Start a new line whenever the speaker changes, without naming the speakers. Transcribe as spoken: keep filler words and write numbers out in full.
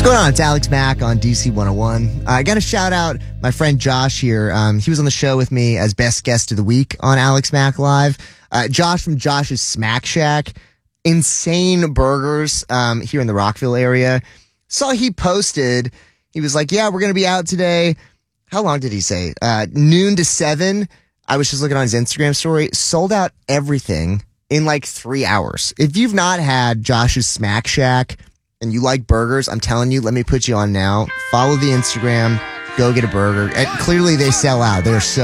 going on? It's Alex Mack on D C one oh one. Uh, I got to shout out my friend Josh here. Um, he was on the show with me as best guest of the week on Alex Mack Live. Uh, Josh from Josh's Smack Shack. Insane burgers um, here in the Rockville area. Saw he posted, he was like, yeah, we're going to be out today. How long did he say? Uh, noon to seven. I was just looking on his Instagram story. Sold out everything in like three hours. If you've not had Josh's Smack Shack and you like burgers, I'm telling you, let me put you on now. Follow the Instagram. Go get a burger. And clearly they sell out. They're so